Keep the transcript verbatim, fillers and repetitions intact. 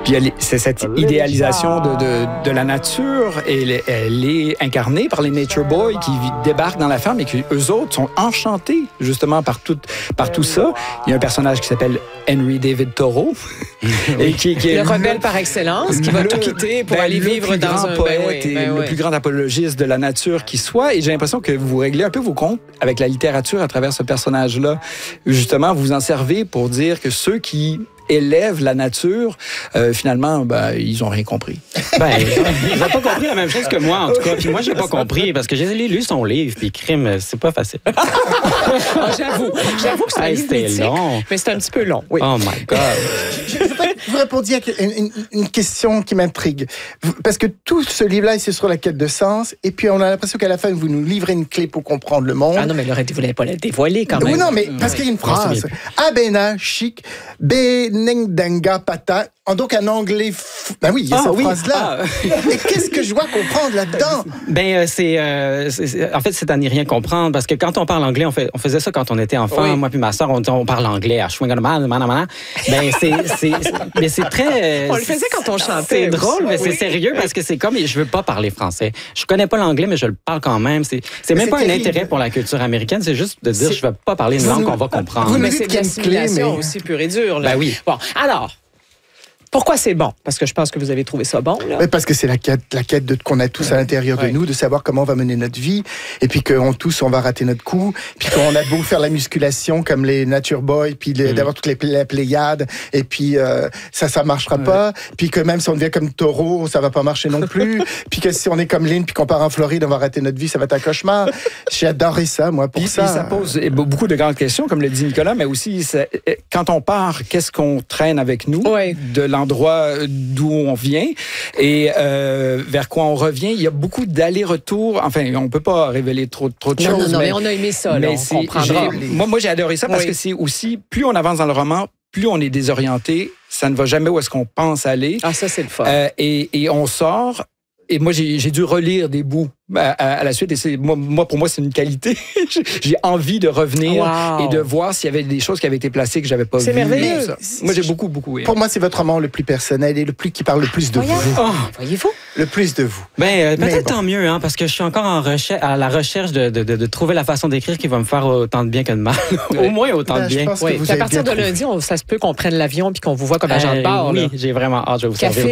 Puis elle, c'est cette idéalisation de, de, de la nature, et elle, elle est incarnée par les Nature Boys qui débarquent dans la ferme et qui, eux autres, sont enchantés justement par tout, par tout ça. Il y a un personnage qui s'appelle Henry David Thoreau. et qui, qui est le rebelle par excellence, qui va le, tout quitter pour ben, aller vivre dans un... poète ben oui, et ben le oui. plus grand apologiste de la nature qui soit. Et j'ai l'impression que vous réglez un peu vos comptes avec la littérature à travers ce personnage-là. Justement, vous vous en servez pour dire que ceux qui élèvent la nature, euh, finalement, ben, ils n'ont rien compris. Ben, ils n'ont pas compris la même chose que moi, en tout cas. Puis moi, je n'ai pas compris, parce que j'ai lu son livre, puis crime, c'est pas facile. oh, j'avoue, j'avoue que c'est un hey, livre mythique, long. mais c'est un petit peu long. Oui. Oh my God. Je voudrais que vous répondiez à une, une, une question qui m'intrigue. Parce que tout ce livre-là, c'est sur la quête de sens, et puis on a l'impression qu'à la fin, vous nous livrez une clé pour comprendre le monde. Ah non, mais Laurette, vous ne l'avez pas la dévoiler quand même. Oui, non, mais parce qu'il y a une phrase. Abena, chic, benengdanga, pata. Donc, un anglais... F... Ben oui, il y a ah, cette oui. phrase-là. Ah. Et qu'est-ce que je dois comprendre là-dedans? Ben, euh, c'est, euh, c'est... En fait, c'est à n'y rien comprendre, parce que quand on parle anglais, on, fait, on faisait ça quand on était enfant. Oui. Moi puis ma soeur, on, on parle anglais. À ben, c'est, c'est, mais c'est très... On le faisait quand on chantait. C'est drôle, mais oui. c'est sérieux, parce que c'est comme... Je veux pas parler français. Je connais pas l'anglais, mais je le parle quand même. C'est, c'est même c'est pas terrible. Un intérêt pour la culture américaine. C'est juste de dire, c'est... je veux pas parler une langue qu'on va comprendre. Vous mais c'est de l'assimilation mais... aussi pure et dure. Là. Ben oui. Bon, alors... Pourquoi c'est bon? Parce que je pense que vous avez trouvé ça bon, là. Oui, parce que c'est la quête, la quête de, qu'on a tous à l'intérieur ouais. de nous, de savoir comment on va mener notre vie, et puis qu'on tous, on va rater notre coup, puis qu'on a beau faire la musculation comme les Nature Boys, puis les, mm. d'avoir toutes les, les Pléiades, et puis euh, ça, ça marchera ouais. pas, puis que même si on devient comme Taureau, ça va pas marcher non plus, puis que si on est comme Lynn, puis qu'on part en Floride, on va rater notre vie, ça va être un cauchemar. J'ai adoré ça, moi, pour puis, ça. Puis ça pose beaucoup de grandes questions, comme le dit Nicolas, mais aussi, ça, quand on part, qu'est-ce qu'on traîne avec nous ouais. de l'endroit d'où on vient et euh, vers quoi on revient. Il y a beaucoup d'allers-retours. Enfin, on ne peut pas révéler trop, trop de non, choses. Non, non, mais, mais on a aimé ça. Là, on comprendra. Moi, moi, j'ai adoré ça parce oui. que c'est aussi, plus on avance dans le roman, plus on est désorienté. Ça ne va jamais où est-ce qu'on pense aller. Ah, ça, c'est le fun. Euh, et, et on sort... Et moi, j'ai, j'ai dû relire des bouts à, à, à la suite. Et c'est, moi, moi, pour moi, c'est une qualité. J'ai envie de revenir wow. et de voir s'il y avait des choses qui avaient été placées que j'avais pas vues. C'est merveilleux. Ça. Moi, j'ai beaucoup, beaucoup aimé. Pour moi, c'est votre roman le plus personnel et le plus qui parle le plus de Voyons. vous. Oh, voyez-vous? Le plus de vous. Ben, euh, peut-être bon. Tant mieux, hein, parce que je suis encore en recherche, à la recherche de, de, de, de trouver la façon d'écrire qui va me faire autant de bien que de mal. Au moins autant ben, de bien. Oui. À partir de lundi, on, ça se peut qu'on prenne l'avion puis qu'on vous voit comme agent euh, de bord. Oui, là. j'ai vraiment hâte. Je vais vous Café, servir